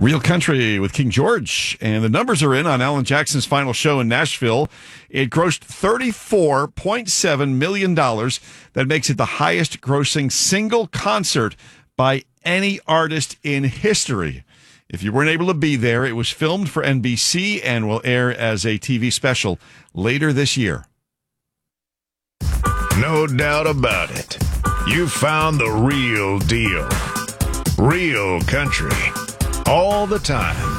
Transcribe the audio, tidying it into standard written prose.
Real Country with King George. And the numbers are in on Alan Jackson's final show in Nashville. It grossed $34.7 million. That makes it the highest grossing single concert by any artist in history. If you weren't able to be there, it was filmed for NBC and will air as a TV special later this year. No doubt about it. You found the real deal. Real Country. All the time.